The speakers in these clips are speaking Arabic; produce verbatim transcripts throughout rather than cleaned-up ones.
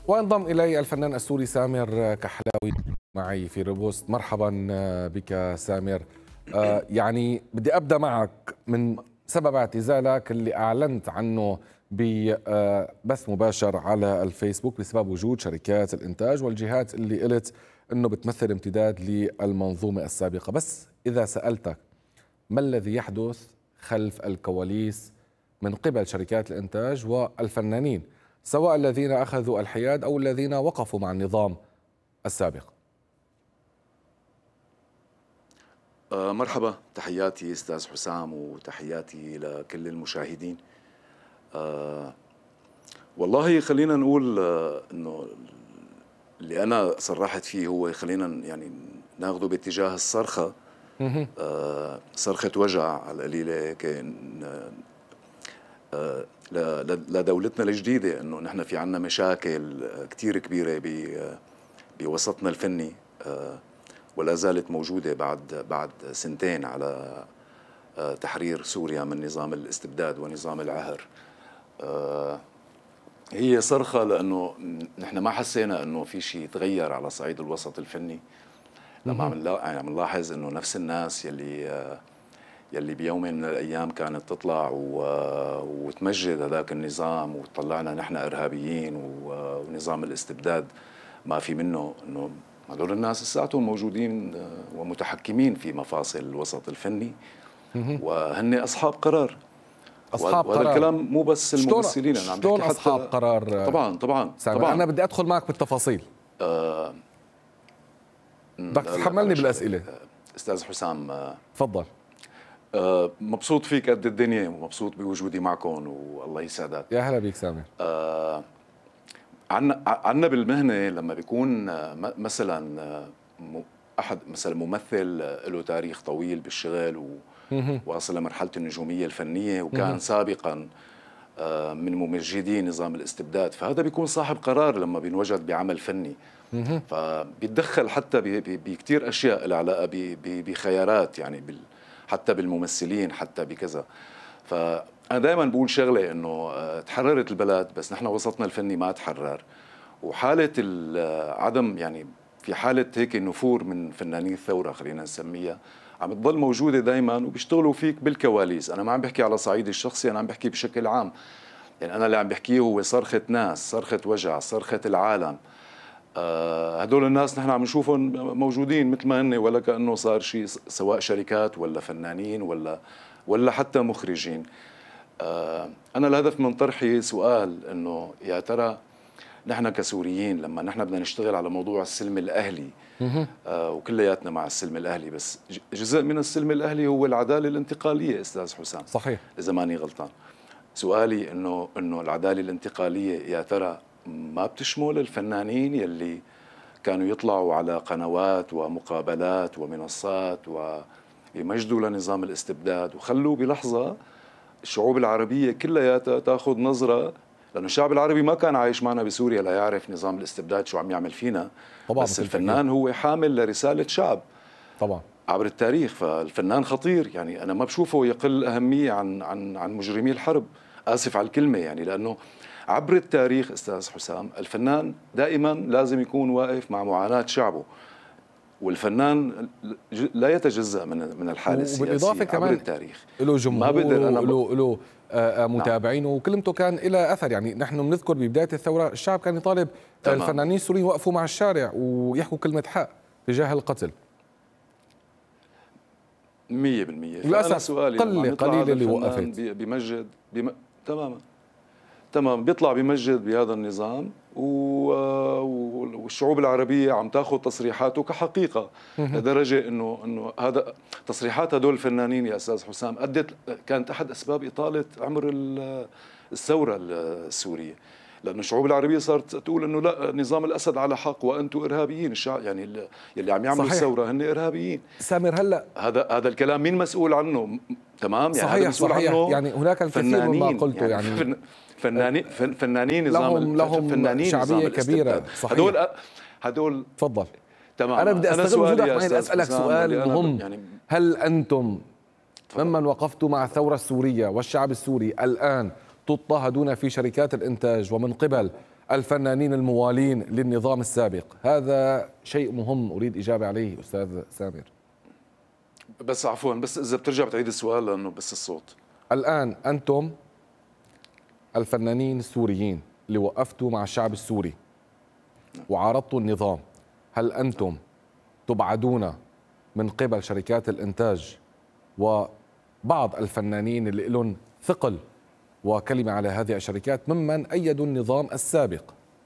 وانضم إلي الفنان السوري سامر كحلاوي معي في روبوست. مرحبا بك سامر. آه يعني بدي أبدأ معك من سبب اعتزالك اللي أعلنت عنه ببث مباشر على الفيسبوك بسبب وجود شركات الإنتاج والجهات اللي قلت أنه بتمثل امتداد للمنظومة السابقة. بس إذا سألتك ما الذي يحدث خلف الكواليس من قبل شركات الإنتاج والفنانين، سواء الذين أخذوا الحياد أو الذين وقفوا مع النظام السابق؟ آه مرحبا، تحياتي أستاذ حسام وتحياتي لكل المشاهدين. آه والله خلينا نقول آه أنه اللي أنا صرحت فيه هو خلينا يعني ناخده باتجاه الصرخة. آه صرخة وجع على القليلة هيك آه لدولتنا الجديدة، أنه نحن في عنا مشاكل كتير كبيرة بوسطنا الفني، آه ولا زالت موجودة بعد بعد سنتين على آه تحرير سوريا من نظام الاستبداد ونظام العهر. آه هي صرخة لأنه نحن ما حسينا أنه في شيء تغير على صعيد الوسط الفني. لما عم نلاحظ أنه نفس الناس يلي آه يلي بيوم من الأيام كانت تطلع وتمجد هذاك النظام وتطلعنا نحن إرهابيين ونظام الاستبداد ما في منه، أنه هذول الناس لساتهم موجودين ومتحكمين في مفاصل الوسط الفني وهن أصحاب قرار. أصحاب وهذا قرار. الكلام مو بس الممثلين، أنا عم بحكي شلون أصحاب قرار؟ طبعا طبعا طبعا أنا بدي أدخل معك بالتفاصيل. آه بدك تتحملني بالأسئلة أستاذ حسام. تفضل. آه مبسوط فيك قد الدنيا ومبسوط بوجودي معكم والله يسعدك. يا هلا بيك سامر. آه عنا عنا بالمهنة لما بيكون مثلا أحد مثلا ممثل له تاريخ طويل بالشغل وواصل لمرحلة النجومية الفنية وكان سابقا من ممجدي نظام الاستبداد، فهذا بيكون صاحب قرار لما بينوجد بعمل فني، فبيتدخل حتى بكتير أشياء لها علاقة بخيارات، يعني حتى بالممثلين حتى بكذا. ف أنا دائما بقول شغلة إنه تحررت البلد بس نحن وسطنا الفني ما تحرر، وحالة العدم يعني في حالة هيك نفور من فنانين الثورة خلينا نسميها عم تضل موجودة دائما وبيشتغلوا فيك بالكواليس. أنا ما عم بحكي على صعيد الشخصي، أنا عم بحكي بشكل عام. يعني أنا اللي عم بحكيه هو صرخة ناس، صرخة وجع، صرخة العالم. آه هدول الناس نحن عم نشوفهم موجودين مثل ما هن ولا كأنه صار شيء، سواء شركات ولا فنانين ولا ولا حتى مخرجين. أنا الهدف من طرحي سؤال إنه يا ترى نحن كسوريين لما نحن بدنا نشتغل على موضوع السلم الأهلي، آه وكلياتنا مع السلم الأهلي، بس جزء من السلم الأهلي هو العدالة الانتقالية أستاذ حسام. صحيح. إذا ماني غلطان. سؤالي إنه إنه العدالة الانتقالية يا ترى ما بتشمل الفنانين يلي كانوا يطلعوا على قنوات ومقابلات ومنصات ويمجدوا لنظام الاستبداد وخلوا بلحظة الشعوب العربية كلياتها تاخذ نظرة، لأنه الشعب العربي ما كان عايش معنا بسوريا لا يعرف نظام الاستبداد شو عم يعمل فينا. طبعا بس الفنان هو حامل لرسالة شعب طبعا عبر التاريخ، فالفنان خطير. يعني أنا ما بشوفه يقل أهمية عن عن عن مجرمي الحرب، آسف على الكلمة يعني، لأنه عبر التاريخ أستاذ حسام الفنان دائما لازم يكون واقف مع معاناة شعبه، والفنان لا يتجزأ من من الحالة السياسية. وبالإضافة كمان عبر التاريخ له جمهور وله له متابعين، نعم. وكلمته كان إلى أثر. يعني نحن بنذكر ببداية الثورة الشعب كان يطالب تمام. الفنانين السوريين يوقفوا مع الشارع ويحكوا كلمة حق تجاه القتل. مية بالمية. للأسف سؤالي قل قليل اللي وقفت بمجد بم... تماما تمام بيطلع بيمجد بهذا النظام والشعوب العربية عم تاخذ تصريحاته كحقيقة، لدرجة انه انه هذا تصريحات هدول الفنانين يا استاذ حسام ادت كانت احد اسباب اطالة عمر الثورة السورية، لأنه الشعوب العربية صارت تقول انه لا نظام الاسد على حق وانتم ارهابيين، الشعب يعني اللي عم يعملوا الثورة هن ارهابيين. سامر هلا هذا هذا الكلام مين مسؤول عنه؟ تمام يعني صحيح صحيح عنه يعني هناك الكثير مما قلته يعني, يعني فنانين فنانين نظام لهم لهم فنانين شعبية كبيرة. صحيح. هدول هدول تفضل. تمام. أنا بدي أستغل وجودك معي أسألك سؤال مهم. يعني هل أنتم ممن وقفتوا مع الثورة السورية والشعب السوري الآن تضطهدون في شركات الإنتاج ومن قبل الفنانين الموالين للنظام السابق؟ هذا شيء مهم أريد إجابة عليه أستاذ سامر. بس عفوا، بس إذا بترجع بتعيد السؤال لأنه بس الصوت. الآن أنتم الفنانين السوريين اللي وقفتوا مع الشعب السوري وعارضتوا النظام، هل أنتم تبعدون من قبل شركات الإنتاج وبعض الفنانين اللي لهم ثقل وكلمة على هذه الشركات ممن أيدوا النظام السابق؟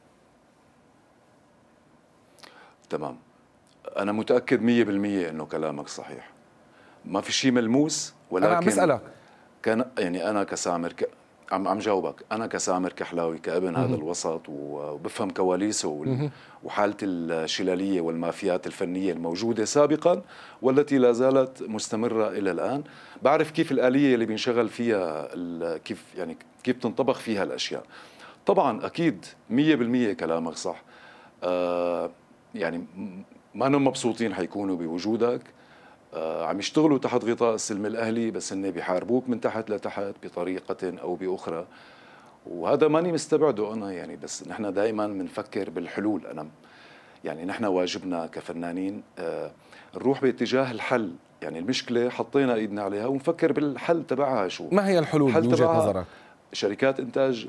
تمام، أنا متأكد مية بالمية أنه كلامك صحيح، ما في شيء ملموس، ولكن أنا عم بسألك. كان يعني أنا كسامر ك... عم عم جاوبك، أنا كسامر كحلاوي كابن هذا الوسط وبفهم كواليسه وال... وحالة الشلالية والمافيات الفنية الموجودة سابقا والتي لا زالت مستمرة إلى الآن، بعرف كيف الآلية اللي بينشغل فيها ال... كيف يعني كيف تنطبخ فيها الأشياء. طبعا أكيد مية بالمية كلامك صح. آه يعني ما هم مبسوطين حيكونوا بوجودك، آه عم يشتغلوا تحت غطاء السلم الأهلي، بس هن بيحاربوك من تحت لتحت بطريقة أو بأخرى، وهذا ماني مستبعده أنا يعني. بس نحن دائما بنفكر بالحلول. أنا يعني نحن واجبنا كفنانين آه نروح باتجاه الحل، يعني المشكلة حطينا إيدنا عليها ونفكر بالحل تبعها. شو ما هي الحلول من وجهة نظرك؟ شركات إنتاج،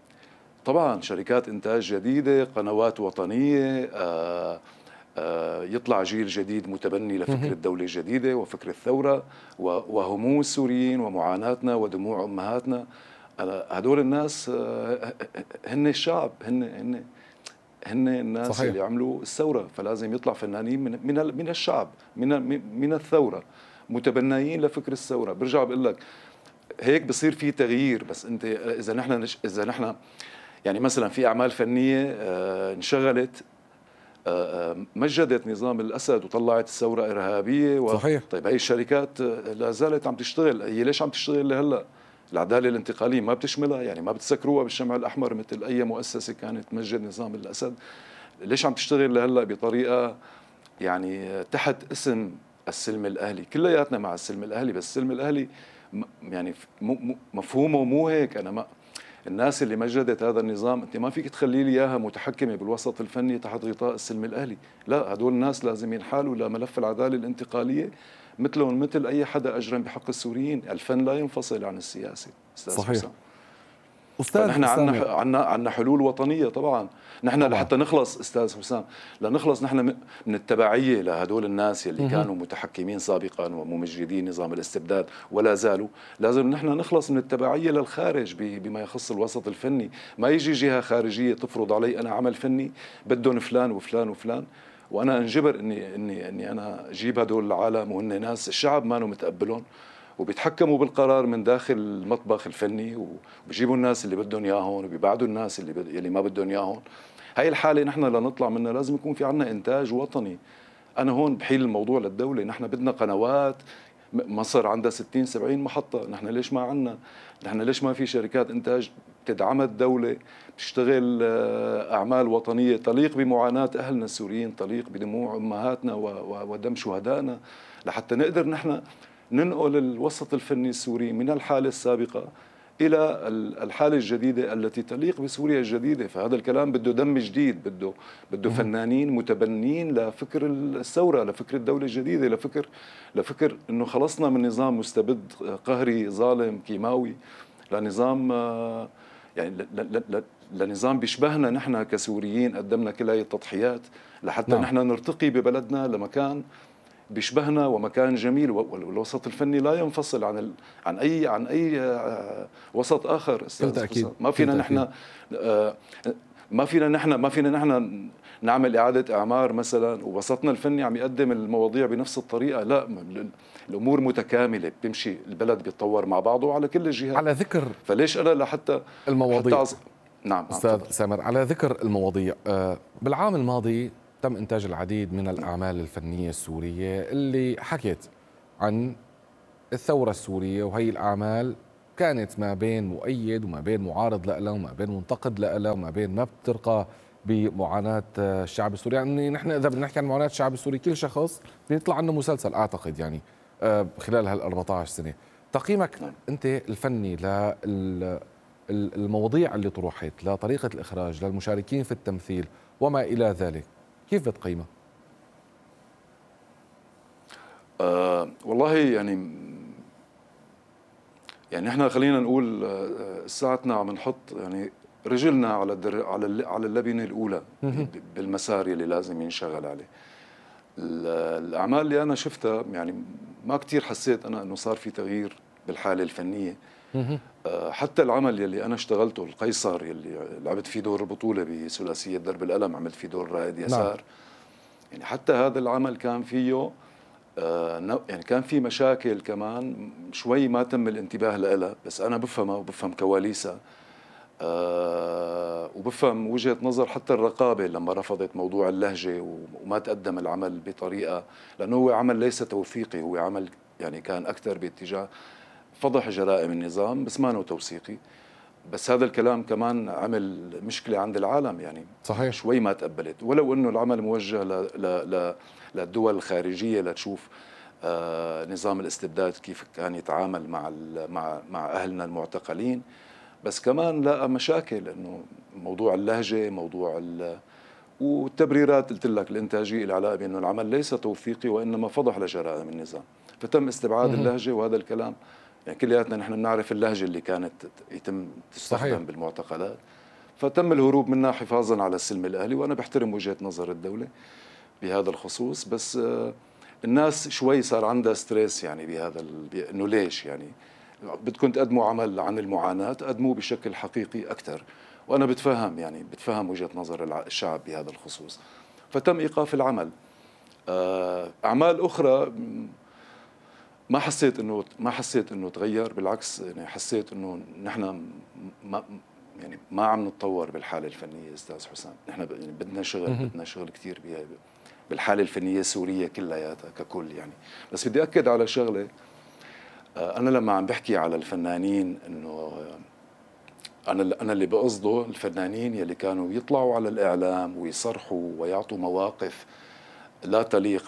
طبعا شركات إنتاج جديدة، قنوات وطنية، آه آه يطلع جيل جديد متبني لفكر الدولة الجديدة وفكر الثورة وهموم السوريين ومعاناتنا ودموع أمهاتنا. هدول الناس آه هن الشعب، هن هن هن الناس صحيح. اللي عملوا الثورة، فلازم يطلع فنانين من من من الشعب، من من الثورة، متبنيين لفكر الثورة. برجع بقول لك هيك بصير في تغيير. بس انت اذا نحن اذا نحن يعني مثلا في اعمال فنيه آه انشغلت آه مجدت نظام الاسد وطلعت الثوره ارهابيه و... صحيح. طيب هي الشركات لا زالت عم تشتغل، هي ليش عم تشتغل لهلا؟ العداله الانتقاليه ما بتشملها، يعني ما بتسكروها بالشمع الاحمر مثل اي مؤسسه كانت تمجد نظام الاسد. ليش عم تشتغل لهلا بطريقه يعني تحت اسم السلم الاهلي؟ كلياتنا مع السلم الاهلي، بس السلم الاهلي يعني مفهومه مو هيك. انا ما الناس اللي مجدت هذا النظام انت ما فيك تخلي لي اياها متحكمه بالوسط الفني تحت غطاء السلم الاهلي، لا، هدول الناس لازم ينحالوا لملف العداله الانتقاليه مثلهم مثل اي حدا اجرم بحق السوريين. الفن لا ينفصل عن السياسه استاذ صحيح حسام. استاذ نحن عندنا عندنا عندنا حلول وطنيه طبعا. نحن طبعا. لحتى نخلص استاذ حسام، لنخلص نحن من التبعيه لهدول الناس اللي كانوا متحكمين سابقا وممجدين نظام الاستبداد ولا زالوا، لازم نحن نخلص من التبعيه للخارج بما يخص الوسط الفني. ما يجي جهه خارجيه تفرض علي انا عمل فني بدهم فلان وفلان وفلان وانا انجبر اني اني اني انا اجيب هدول العالم وهن ناس الشعب ما متقبلهم وبيتحكموا بالقرار من داخل المطبخ الفني وبيجيبوا الناس اللي بدهم اياهم وبيبعدوا الناس اللي بد... اللي ما بدهم اياهم. هاي الحاله نحن لنطلع منها لازم يكون في عندنا انتاج وطني. انا هون بحيل الموضوع للدوله، نحن بدنا قنوات. مصر عندها ستين سبعين محطه، نحن ليش ما عندنا؟ نحن ليش ما في شركات انتاج تدعمها الدوله بتشتغل اعمال وطنيه تليق بمعاناه اهلنا السوريين، تليق بدموع امهاتنا ودم شهدائنا، لحتى نقدر نحن ننقل الوسط الفني السوري من الحالة السابقة إلى الحالة الجديدة التي تليق بسوريا الجديدة. فهذا الكلام بده دم جديد، بده بده فنانين متبنين لفكر الثورة، لفكر الدولة الجديدة، لفكر لفكر إنه خلصنا من نظام مستبد قهري ظالم كيماوي لنظام يعني لنظام بيشبهنا نحن كسوريين قدمنا كل هاي التضحيات لحتى نعم. نحن نرتقي ببلدنا لمكان بيشبهنا ومكان جميل. والوسط الفني لا ينفصل عن ال... عن اي عن اي وسط اخر استاذ حسام. ما فينا نحن ما فينا نحن ما فينا نحن نعمل اعاده اعمار مثلا ووسطنا الفني عم يقدم المواضيع بنفس الطريقه. لا، الامور متكامله بتمشي، البلد بيتطور مع بعضه على كل الجهات. على ذكر فليش انا لحتى المواضيع عز... نعم استاذ سامر، على ذكر المواضيع، بالعام الماضي تم إنتاج العديد من الأعمال الفنية السورية اللي حكت عن الثورة السورية، وهي الأعمال كانت ما بين مؤيد وما بين معارض لها وما بين منتقد لها وما بين ما بترقى بمعاناة الشعب السوري. يعني نحن إذا بدنا نحكي عن معاناة الشعب السوري كل شخص بيطلع عنه مسلسل أعتقد يعني خلال هال أربعة عشر سنة. تقييمك أنت الفني المواضيع اللي طرحت، لطريقة الإخراج، للمشاركين في التمثيل وما إلى ذلك، كيف بتقيمها؟ أه والله يعني يعني احنا خلينا نقول ساعتنا عم نحط يعني رجلنا على الدر على على اللبنه الاولى بالمسار اللي لازم ينشغل عليه. الاعمال اللي انا شفتها يعني ما كثير حسيت انا انه صار في تغيير بالحاله الفنيه. حتى العمل يلي انا اشتغلته القيصر يلي لعبت فيه دور البطوله بثلاثيه درب القلم، عملت فيه دور رائد يسار. نعم. يعني حتى هذا العمل كان فيه يعني كان في مشاكل كمان شوي ما تم الانتباه لها، بس انا بفهمها وبفهم كواليسها. أه وبفهم وجهة نظر حتى الرقابة لما رفضت موضوع اللهجة وما تقدم العمل بطريقة، لأنه هو عمل ليس توثيقي، هو عمل يعني كان أكثر باتجاه فضح جرائم النظام بس ما هو توثيقي. بس هذا الكلام كمان عمل مشكلة عند العالم، يعني صحيح. شوي ما تقبلت، ولو أنه العمل موجه ل ل ل للدول الخارجية لتشوف آه نظام الاستبداد كيف كان يتعامل مع مع مع أهلنا المعتقلين، بس كمان لقى مشاكل انه موضوع اللهجه، موضوع والتبريرات قلت لك الانتاجيه العلاقه بانه العمل ليس توثيقي وانما فضح لجرائم النظام، فتم استبعاد اللهجه. وهذا الكلام يعني كلياتنا نحن بنعرف اللهجه اللي كانت يتم تستخدم صحيح. بالمعتقلات، فتم الهروب منها حفاظا على السلم الاهلي. وانا بحترم وجهه نظر الدوله بهذا الخصوص، بس الناس شوي صار عندها ستريس يعني بهذا انه ليش يعني بدكم تقدموا عمل عن المعاناة، قدموه بشكل حقيقي أكثر. وأنا بتفهم يعني بتفهم وجهة نظر الشعب بهذا الخصوص، فتم إيقاف العمل. أعمال أخرى ما حسيت إنه ما حسيت إنه تغير، بالعكس يعني حسيت إنه نحن ما يعني ما عم نتطور بالحالة الفنية أستاذ حسام. نحن يعني بدنا شغل بدنا شغل كثير بالحالة الفنية السورية كلياتها ككل يعني. بس بدي أكد على شغلة، أنا لما عم بحكي على الفنانين إنه أنا أنا اللي بقصده الفنانين يلي كانوا يطلعوا على الإعلام ويصرحوا ويعطوا مواقف لا تليق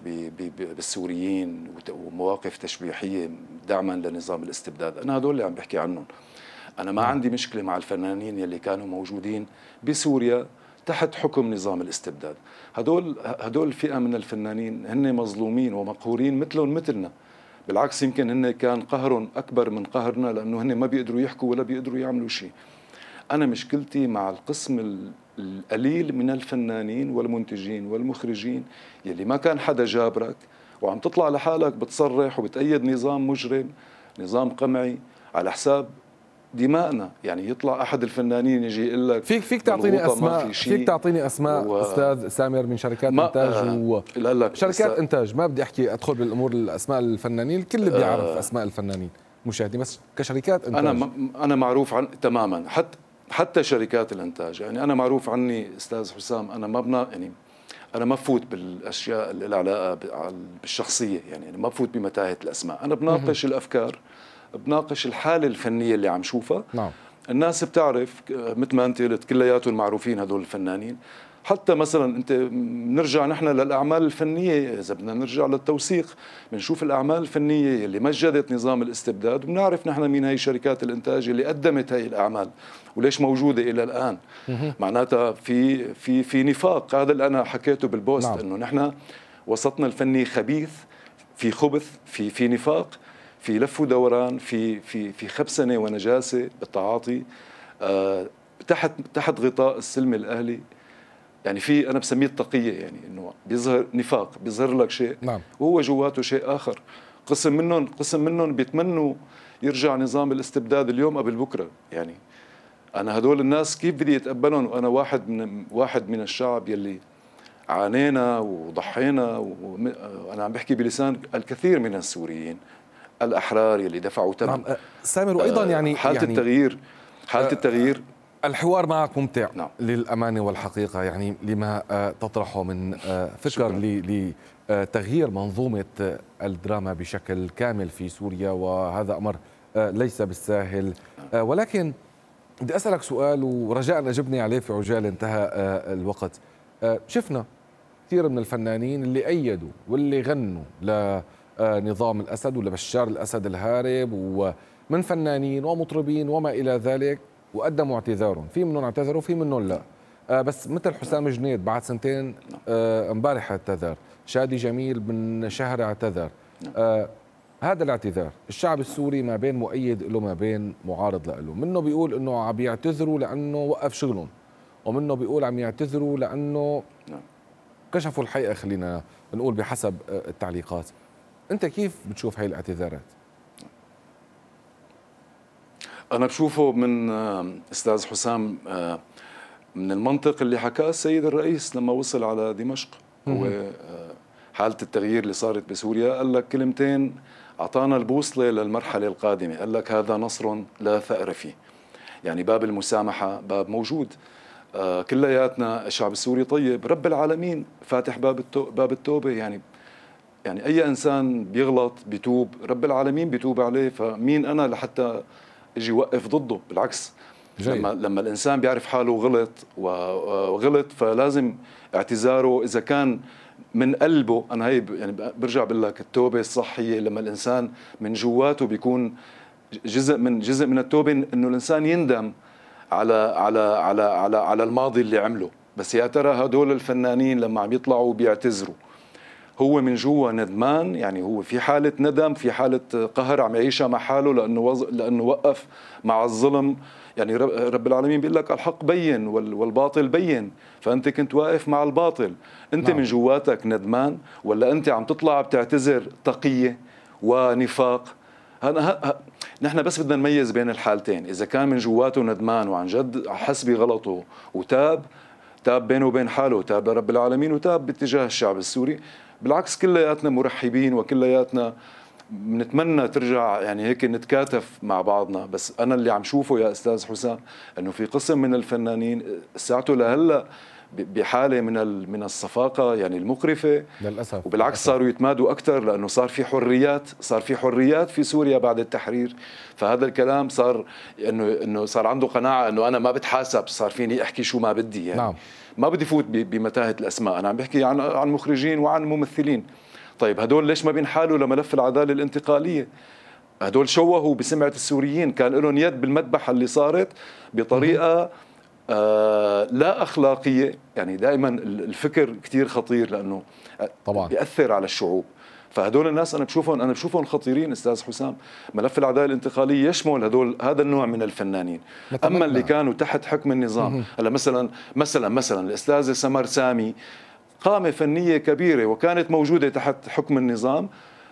بالسوريين ومواقف تشبيحية دعما لنظام الاستبداد، أنا هدول اللي عم بحكي عنهم. أنا ما عندي مشكلة مع الفنانين يلي كانوا موجودين بسوريا تحت حكم نظام الاستبداد. هدول هدول فئة من الفنانين هن مظلومين ومقهورين مثلهم مثلنا، بالعكس يمكن هن كان قهرهم أكبر من قهرنا لأنه هن ما بيقدروا يحكوا ولا بيقدروا يعملوا شيء. أنا مشكلتي مع القسم القليل من الفنانين والمنتجين والمخرجين يلي ما كان حدا جابرك وعم تطلع لحالك بتصرح وبتأيد نظام مجرم، نظام قمعي على حساب دماءنا. يعني يطلع احد الفنانين يجي يقول لك فيك فيك تعطيني اسماء في فيك تعطيني اسماء و... استاذ سامر من شركات انتاج آه و... شركات است... انتاج، ما بدي احكي ادخل بالامور الاسماء الفنانين، الكل بده يعرف آه اسماء الفنانين مشاهدين، بس كشركات انتاج انا م... انا معروف عن تماما، حتى حتى شركات الانتاج. يعني انا معروف عني استاذ حسام، انا ما بنا يعني انا ما بفوت بالاشياء اللي لها علاقه بالشخصيه، يعني ما بفوت بمتاهه الاسماء. انا بناقش الافكار، بناقش الحالة الفنية اللي عم شوفها. نعم. الناس بتعرف مثل ما انت قلت كلياتهم معروفين هدول الفنانين. حتى مثلا انت بنرجع نحن للاعمال الفنيه، اذا بدنا نرجع للتوثيق بنشوف الاعمال الفنيه اللي مجدت نظام الاستبداد، وبنعرف نحن مين هي شركات الانتاج اللي قدمت هي الاعمال وليش موجوده الى الان. معناتها في في في نفاق، هذا اللي انا حكيته بالبوست. نعم. انه نحن وسطنا الفني خبيث، في خبث، في في نفاق، في لف ودوران، في في في خبثنه ونجاسه بالتعاطي آه تحت تحت غطاء السلم الاهلي. يعني في انا بسميه التقيه، يعني انه بيظهر نفاق، بيظهر لك شيء. نعم. وهو جواته شيء اخر. قسم منهم قسم منهم بيتمنوا يرجع نظام الاستبداد اليوم قبل بكره. يعني انا هدول الناس كيف بدي اتقبلهم وانا واحد من واحد من الشعب يلي عانينا وضحينا، وانا عم بحكي بلسان الكثير من السوريين الأحرار يلي دفعوا ثمن. نعم. سامر، وأيضا يعني حالة يعني التغيير حالة التغيير الحوار معك ممتع. نعم. للأمانة والحقيقة، يعني لما تطرحه من فكر لتغيير منظومة الدراما بشكل كامل في سوريا، وهذا أمر ليس بالساهل. ولكن بدي أسألك سؤال ورجاء أجبني عليه في عجالة، انتهى الوقت. شفنا كثير من الفنانين اللي أيدوا واللي غنوا لنظام الأسد ولبشار الأسد الهارب، ومن فنانين ومطربين وما إلى ذلك، وقدموا اعتذارهم، في منهم اعتذروا وفي منهم لا. آه بس مثل حسام جنيد بعد سنتين آه امبارح اعتذر، شادي جميل من شهر اعتذر. آه هذا الاعتذار الشعب السوري ما بين مؤيد له ما بين معارض له، منه بيقول انه عم يعتذروا لانه وقف شغلهم، ومنه بيقول عم يعتذروا لانه كشفوا الحقيقه، خلينا نقول بحسب التعليقات. انت كيف بتشوف هاي الاعتذارات؟ انا بشوفه من استاذ حسام من المنطق اللي حكاه السيد الرئيس لما وصل على دمشق. هو حالة التغيير اللي صارت بسوريا قال لك كلمتين أعطانا البوصلة للمرحلة القادمة، قال لك هذا نصر لا ثأر فيه. يعني باب المسامحة باب موجود. آه كلياتنا الشعب السوري طيب، رب العالمين فاتح باب باب التوبة. يعني يعني أي إنسان بيغلط بيتوب، رب العالمين بيتوب عليه، فمين أنا لحتى اجي وقف ضده؟ بالعكس جيد. لما لما الإنسان بيعرف حاله غلط وغلط فلازم اعتذاره إذا كان من قلبه. انا هي يعني برجع بقول لك التوبه الصحيه لما الانسان من جواته بيكون جزء من جزء من التوبه انه الانسان يندم على على على على على الماضي اللي عمله. بس يا ترى هدول الفنانين لما عم يطلعوا بيعتذروا هو من جوا ندمان؟ يعني هو في حاله ندم، في حاله قهر عم يعيشها مع حاله لانه وز... لانه وقف مع الظلم. يعني رب العالمين بيقول لك الحق بين والباطل بين، فأنت كنت واقف مع الباطل. أنت نعم. من جواتك ندمان ولا أنت عم تطلع بتعتذر تقية ونفاق؟ ها نحن بس بدنا نميز بين الحالتين. إذا كان من جواته ندمان وعن جد حس بغلطه وتاب، تاب بينه وبين حاله، تاب لرب العالمين وتاب باتجاه الشعب السوري، بالعكس كلياتنا مرحبين وكلياتنا بنتمنى ترجع يعني هيك نتكاتف مع بعضنا. بس أنا اللي عم شوفه يا أستاذ حسام أنه في قسم من الفنانين ساعته لهلا بحالة من من الصفاقة يعني المقرفة للأسف. وبالعكس للأسف. صاروا يتمادوا أكثر لأنه صار في حريات، صار في حريات في سوريا بعد التحرير. فهذا الكلام صار إنه إنه صار عنده قناعة إنه أنا ما بتحاسب، صار فيني أحكي شو ما بدي يعني. نعم. ما بدي فوت بمتاهة الأسماء، أنا عم بحكي عن عن مخرجين وعن ممثلين. طيب هدول ليش ما بينحالوا لملف العدالة الانتقالية؟ هدول شوهوا بسمعة السوريين، كان لهم يد بالمذبحة اللي صارت بطريقة آه لا أخلاقية. يعني دائما الفكر كتير خطير لأنه طبعا بيأثر على الشعوب. فهدول الناس أنا بشوفهم أنا بشوفهم خطيرين أستاذ حسام. ملف العدالة الانتقالية يشمل هدول هذا النوع من الفنانين. نتمنى. أما اللي كانوا تحت حكم النظام، هلا مثلا مثلا مثلا الأستاذة سمر سامي قامة فنية كبيرة وكانت موجودة تحت حكم النظام،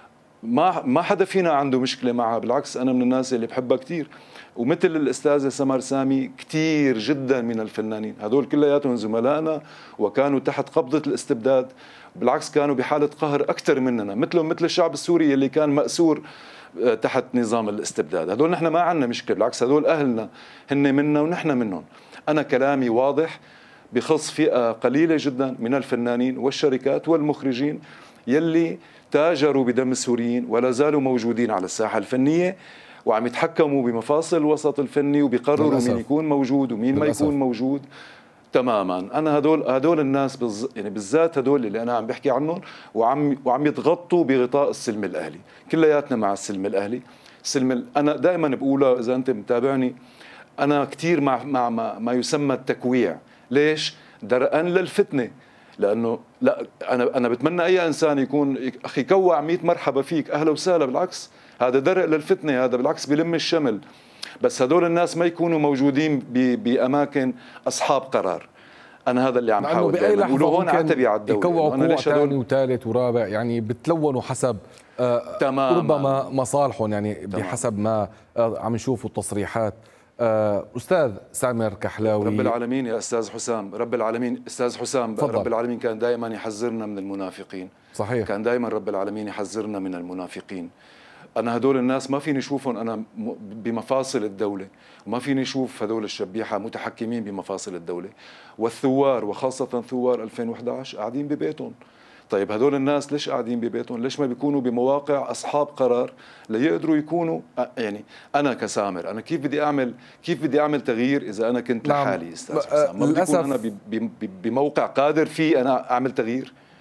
ما ما حدا فينا عنده مشكلة معها، بالعكس أنا من الناس اللي بحبها كتير. ومثل الأستاذة سمر سامي كتير جدا من الفنانين هدول كلياتهم زملائنا وكانوا تحت قبضة الاستبداد، بالعكس كانوا بحالة قهر أكثر مننا، مثلهم مثل الشعب السوري اللي كان مأسور تحت نظام الاستبداد. هدول نحن ما عندنا مشكلة، بالعكس هدول أهلنا، هن منا ونحن منهم. أنا كلامي واضح بخص فئة قليلة جدا من الفنانين والشركات والمخرجين يلي تاجروا بدم السوريين ولا زالوا موجودين على الساحة الفنية وعم يتحكموا بمفاصل الوسط الفني وبيقرروا مين يكون موجود ومين ما يكون موجود تماما. انا هدول هدول الناس بز يعني بالذات هدول اللي انا عم بحكي عنهم وعم وعم يتغطوا بغطاء السلم الاهلي. كلياتنا مع السلم الاهلي. السلم انا دائما بقولها اذا انت متابعني، انا كثير مع مع ما, ما يسمى التكويع. ليش؟ درءا للفتنه. لانه لا انا انا بتمنى اي انسان يكون اخي كوع مئة مرحبا فيك اهلا وسهلا، بالعكس هذا درء للفتنه، هذا بالعكس بلم الشمل. بس هدول الناس ما يكونوا موجودين باماكن اصحاب قرار. انا هذا اللي عم حاول دائما اقوله. هون عتبي على الدوله يكوعوا قوة ثاني وثالث ورابع، يعني بتلونوا حسب آه ربما مصالحهم، يعني تمام. بحسب ما آه عم نشوفوا التصريحات. آه أستاذ سامر كحلاوي، رب العالمين يا أستاذ حسام، رب العالمين أستاذ حسام فضل. رب العالمين كان دائما يحذرنا من المنافقين. صحيح. كان دائما رب العالمين يحذرنا من المنافقين. أنا هدول الناس ما فيني أشوفهم أنا بمفاصل الدولة، وما فيني أشوف هدول الشبيحة متحكمين بمفاصل الدولة، والثوار وخاصة ثوار ألفين وإحدى عشر قاعدين ببيتهم. طيب هدول الناس ليش قاعدين ببيتهم؟ ليش ما بيكونوا بمواقع أصحاب قرار ليقدروا يكونوا؟ يعني أنا كسامر أنا كيف بدي أعمل كيف بدي أعمل تغيير إذا أنا كنت لحالي أستاذ حسام؟ ما بدي أكون أنا بموقع قادر فيه أنا أعمل تغيير.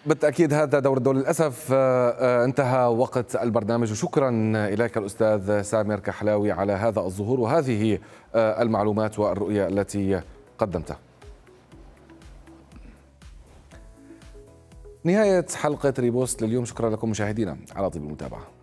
بالتأكيد هذا دور الدولة. للأسف انتهى وقت البرنامج، وشكرا إليك الأستاذ سامر كحلاوي على هذا الظهور وهذه المعلومات والرؤية التي قدمتها. نهاية حلقة ريبوست لليوم، شكرا لكم مشاهدينا على طيب المتابعة.